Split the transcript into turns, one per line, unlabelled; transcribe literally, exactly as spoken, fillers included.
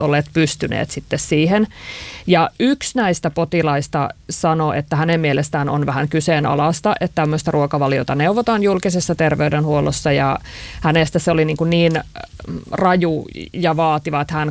olleet pystyneet sitten siihen. Ja yksi näistä potilaista sanoi, että hänen mielestään on vähän kyseenalaista, että tämmöistä ruokavaliota neuvotaan julkisessa terveydenhuollossa ja hänestä se oli niin, kuin niin raju ja vaativa, että hän